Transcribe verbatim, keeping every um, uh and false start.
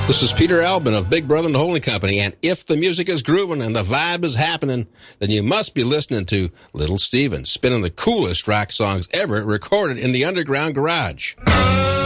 This is Peter Albin of Big Brother and the Holding Company, and if the music is grooving and the vibe is happening, then you must be listening to Little Steven spinning the coolest rock songs ever recorded in the underground garage.